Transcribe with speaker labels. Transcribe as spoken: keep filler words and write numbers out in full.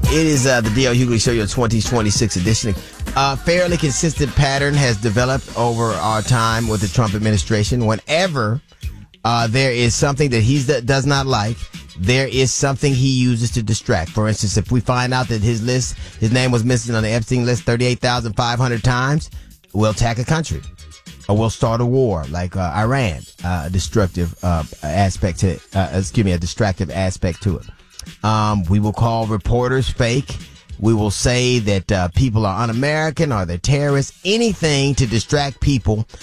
Speaker 1: It is uh, the D L Hughley Show, your twenty twenty-six edition. A fairly consistent pattern has developed over our time with the Trump administration. Whenever uh, there is something that he does not like, there is something he uses to distract. For instance, if we find out that his list, his name was missing on the Epstein list thirty-eight thousand five hundred times, we'll attack a country. Or we'll start a war like uh, Iran, uh, a destructive uh, aspect to, uh, excuse me, a distractive aspect to it. Um, we will call reporters fake. We will say that uh, people are un-American or they're terrorists. Anything to distract people